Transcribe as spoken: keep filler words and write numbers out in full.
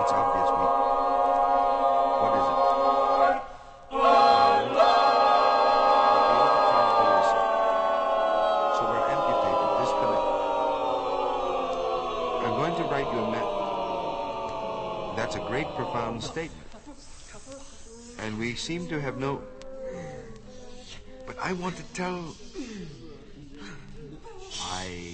It's obvious we... What is it? So we're amputated, disconnected. I'm going to write you a message. That's a great, profound statement. And we seem to have no... But I want to tell... I